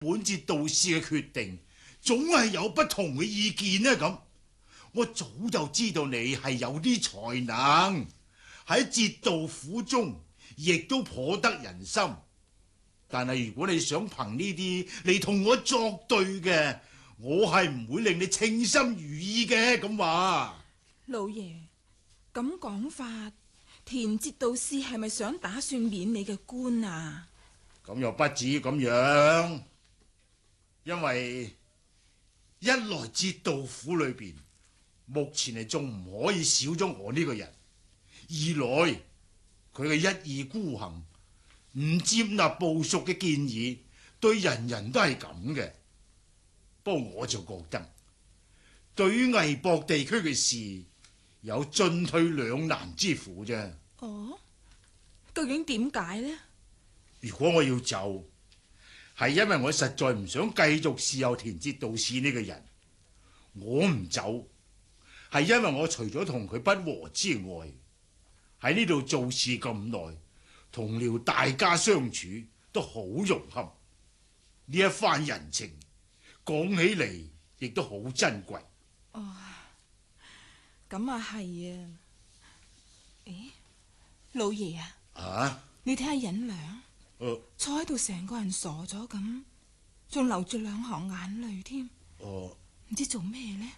本節道士嘅決定，總係有不同嘅意見呢。咁我早就知道你係有啲才能，喺節道府中亦都頗得人心。但係如果你想憑呢啲嚟同我作對嘅，我係唔會令你稱心如意嘅。咁話， 老爺咁講法，田節道士係咪想打算免你嘅官啊？ 咁又不至於咁樣，因為一來節道府裏邊目前係仲唔可以少咗我呢個人，二來佢嘅一意孤行，唔接納部屬嘅建議，對人人都係咁嘅。不過我就覺得，對於魏博地區嘅事，有進退兩難之苦啫。 哦，究竟點解呢？ 如果我要走，係因為我實在唔想繼續侍候田節道士呢個人。我唔走，係因為我除咗同佢不和之外，喺呢度做事咁耐，同僚大家相處都好融洽。呢一番人情講起嚟亦都好珍貴。 哦，咁啊係啊。咦，老爺啊， 啊？ 你睇下忍良，坐喺度成個人傻咗咁，仲流住兩行眼淚添。唔知做咩呢？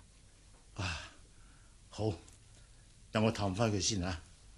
好，等我探翻佢先啊。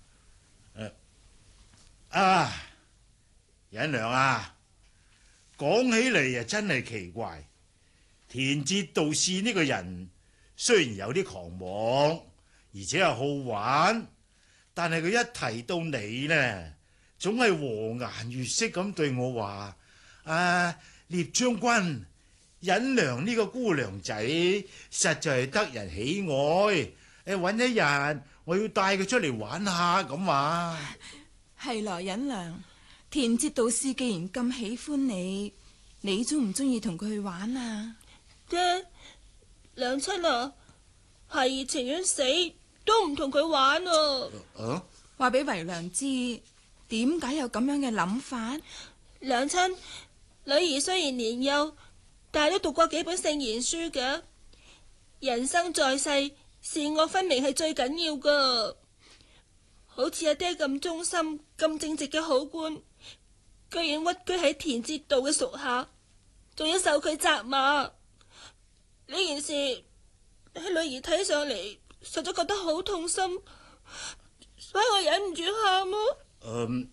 忍良啊，講起嚟啊真係奇怪，田節道士呢個人雖然有啲狂妄，而且係好玩，但係佢一提到你呢，總係和顏悅色咁對我話：聶將軍，忍良呢個姑娘仔實在係得人喜愛，搵一日我要帶佢出嚟玩下咁話。 係咯，忍良，田節道士既然咁喜歡你，你中唔中意同佢去玩啊？ 爹，娘親啊，孩兒情願死都唔同佢玩啊！ 話俾為娘知，點解有咁樣嘅諗法？ 娘親，女兒雖然年幼，但係都讀過幾本聖賢書嘅。人生在世，善惡分明係最緊要噶。好似阿爹咁忠心、咁正直嘅好官，居然屈居喺田節道嘅屬下，仲要受佢責罵。呢件事喺女兒睇上嚟，實在覺得好痛心，所以我忍唔住喊咯。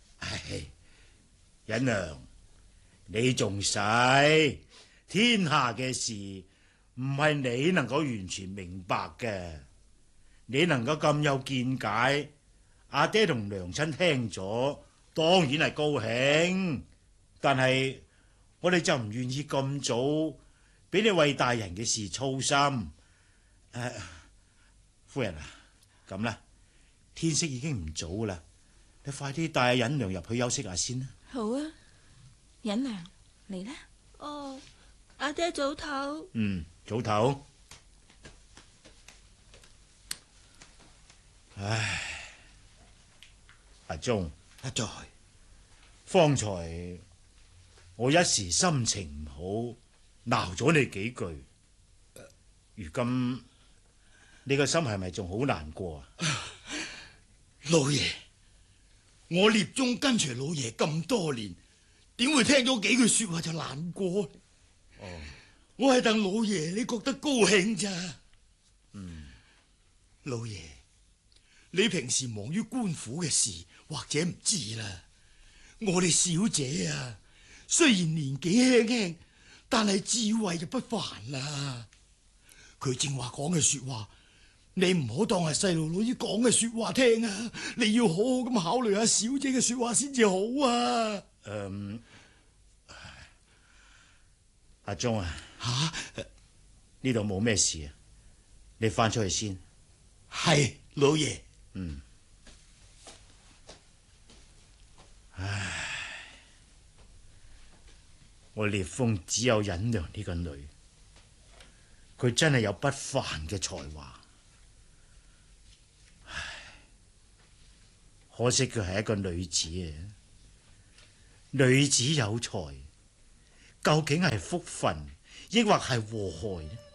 忍良，你仲細，天下嘅事唔係你能夠完全明白嘅。你能夠咁有見解，阿爹同娘親聽咗，當然係高興。但係我哋就唔願意咁早俾你為大人嘅事操心。夫人啊，咁啦，天色已經唔早啦，你快啲帶阿忍良入去休息下先啦。 好啊，忍良，嚟啦。 哦，阿爹早唞。 早唞。唉，阿忠， 阿在， 方才我一時心情唔好，鬧咗你幾句。如今你個心係咪仲好難過啊？ 老爺，我聶忠跟隨老爺咁多年，點會聽咗幾句說話就難過？我係等老爺你覺得高興咋？老爺，你平時忙於官府嘅事，或者唔知啦。我哋小姐啊，雖然年紀輕輕，但係智慧就不凡啦。佢正話講嘅說話，你唔好當係細路女講嘅說話聽啊！你要好好咁考慮下小姐嘅說話先至好啊！ 阿忠啊，呢度冇咩事啊，你翻出去先。 係，老爺。 我聶風只有忍良呢個女，佢真係有不凡嘅才華。可惜佢係一個女子啊！女子有才， 究竟係福分，抑或係禍害呢？